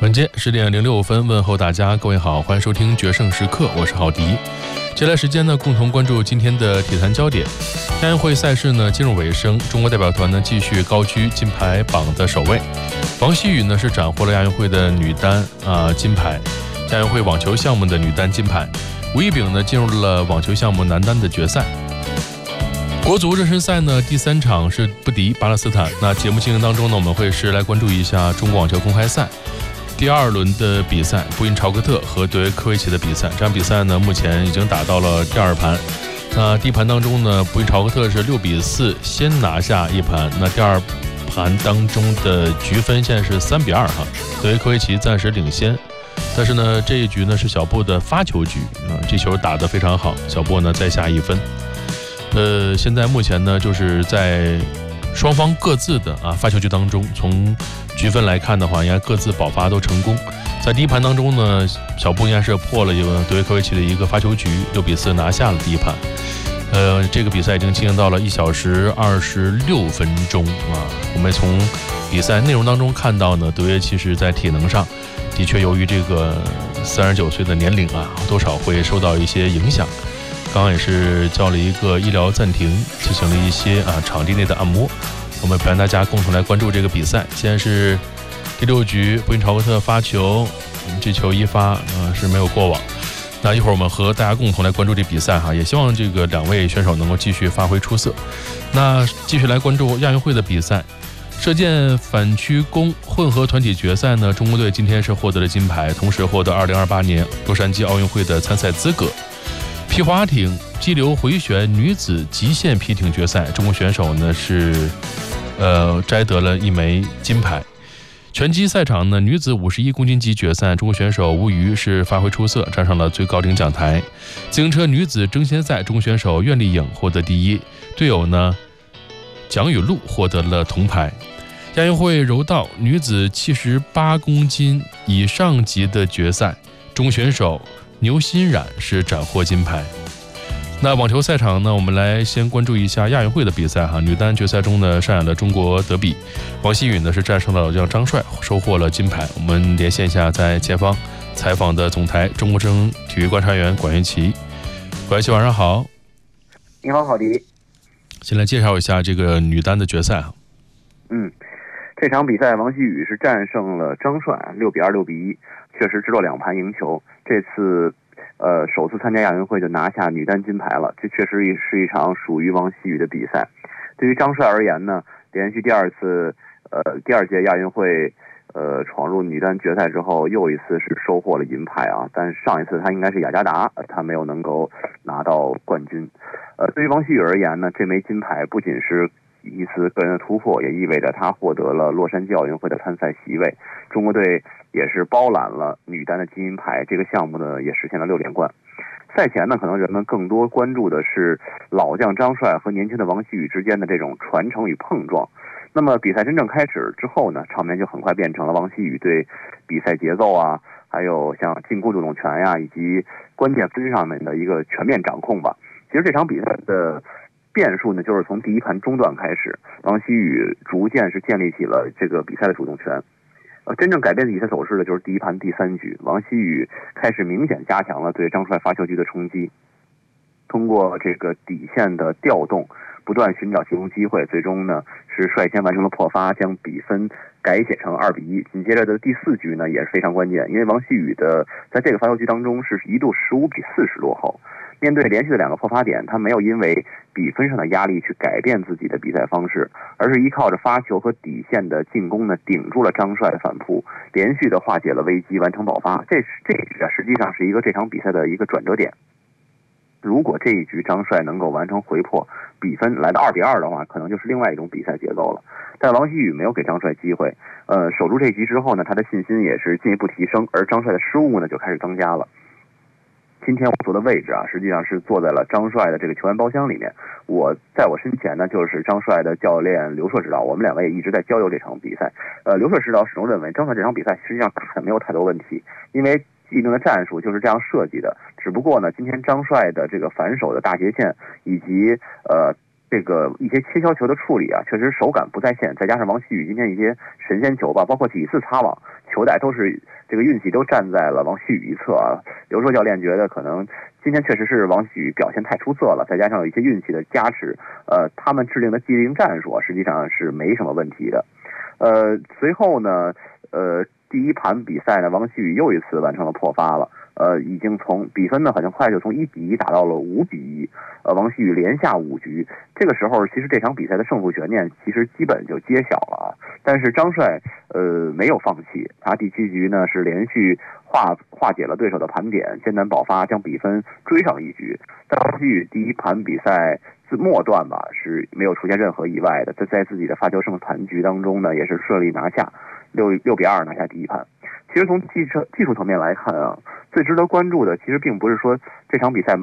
本节10:06问候大家，各位好，欢迎收听决胜时刻，我是郝迪。接下来时间呢，共同关注今天的体坛焦点。亚运会赛事呢进入尾声，中国代表团呢继续高居金牌榜的首位。王希雨呢是斩获了亚运会的女单金牌，亚运会网球项目的女单金牌。吴亦丙呢进入了网球项目男单的决赛。国足热身赛呢第3场是不敌巴勒斯坦。那节目进行当中呢，我们会来关注一下中国网球公开赛第2轮的比赛，布因朝克特和德约科维奇的比赛。这场比赛呢目前已经打到了第2盘。那第一盘当中呢，布因朝克特是6-4先拿下一盘。那第2盘当中的局分现在是3-2哈，德约科维奇暂时领先。但是呢，这一局呢是小布的发球局这球打得非常好，小布呢再下1分。现在目前呢就是在双方各自的发球局当中，从局分来看的话，应该各自保发都成功。在第一盘当中呢，小布应该是破了一个德约科维奇的一个发球局，6-4拿下了第一盘。这个比赛已经进行到了1小时26分钟我们从比赛内容当中看到呢，德约其实在体能上的确由于这个39岁的年龄多少会受到一些影响。刚刚也是叫了一个医疗暂停，进行了一些场地内的按摩。我们陪伴大家共同来关注这个比赛。现在是第6局，布因朝克特发球，这球一发是没有过网。那一会儿我们和大家共同来关注这比赛也希望这个2位选手能够继续发挥出色。那继续来关注亚运会的比赛，射箭反曲弓混合团体决赛呢，中国队今天是获得了金牌，同时获得2028年洛杉矶奥运会的参赛资格。皮划艇激流回旋女子极限皮艇决赛，中国选手呢是摘得了1枚金牌。拳击赛场呢，女子51公斤级决赛，中国选手吴瑜是发挥出色，站上了最高领奖台。自行车女子争先赛，中国选手苑丽颖获得第1，队友呢蒋雨露获得了铜牌。亚运会柔道女子78公斤以上级的决赛，中国选手牛欣冉是斩获金牌。那网球赛场呢，我们来先关注一下亚运会的比赛女单决赛中呢上演了中国德比，王希雨呢是战胜了老将张帅，收获了金牌。我们连线一下在前方采访的总台中国之声体育观察员管云奇。管云奇晚上好。 你好，郝迪。 先来介绍一下这个女单的决赛这场比赛王希雨是战胜了张帅，6-2、6-1，确实直落2盘赢球。这次首次参加亚运会就拿下女单金牌了，这确实是一场属于王希雨的比赛。对于张帅而言呢，连续第2届亚运会闯入女单决赛之后，又一次是收获了银牌但是上一次他应该是雅加达，他没有能够拿到冠军。对于王希雨而言呢，这枚金牌不仅是一次个人的突破，也意味着他获得了洛杉矶奥运会的参赛席位。中国队也是包揽了女单的金银牌，这个项目呢也实现了6连冠。赛前呢，可能人们更多关注的是老将张帅和年轻的王希雨之间的这种传承与碰撞。那么比赛真正开始之后呢，场面就很快变成了王希雨对比赛节奏还有像进攻主动权以及关键分上面的一个全面掌控吧。其实这场比赛的变数呢，就是从第1盘中段开始，王希雨逐渐是建立起了这个比赛的主动权。真正改变比赛走势的就是第1盘第3局，王希雨开始明显加强了对张帅发球局的冲击，通过这个底线的调动，不断寻找进攻机会，最终呢是率先完成了破发，将比分改写成2-1。紧接着的第4局呢也是非常关键，因为王希雨在这个发球局当中是一度15-40落后。面对连续的2个破发点，他没有因为比分上的压力去改变自己的比赛方式，而是依靠着发球和底线的进攻呢，顶住了张帅的反扑，连续的化解了危机，完成爆发。这实际上是一个这场比赛的一个转折点。如果这一局张帅能够完成回破，比分来到2-2的话，可能就是另外一种比赛节奏了。但王希雨没有给张帅机会，守住这局之后呢，他的信心也是进一步提升，而张帅的失误呢就开始增加了。今天我坐的位置实际上是坐在了张帅的这个球员包厢里面。在我身前呢就是张帅的教练刘硕指导，我们2位也一直在交流这场比赛。刘硕指导始终认为张帅这场比赛实际上打的没有太多问题，因为既定的战术就是这样设计的。只不过呢，今天张帅的这个反手的大斜线以及这个一些切削球的处理啊，确实手感不在线，再加上王希宇今天一些神仙球吧，包括几次擦网，球带都是这个运气都站在了王希宇一侧啊。刘硕教练觉得可能今天确实是王希宇表现太出色了，再加上有一些运气的加持，他们制定的既定战术实际上是没什么问题的。随后呢，第一盘比赛呢，王希宇又一次完成了破发了。已经从比分呢很快就从1-1打到了5-1，王希宇连下5局。这个时候，其实这场比赛的胜负悬念其实基本就揭晓了啊。但是张帅没有放弃，他第7局呢是连续化解了对手的盘点，艰难爆发，将比分追上1局。但王希宇第一盘比赛自末段吧是没有出现任何意外的，在自己的发球胜盘局当中呢，也是顺利拿下6-2拿下第一盘。其实从技术层面来看啊，最值得关注的其实并不是说这场比赛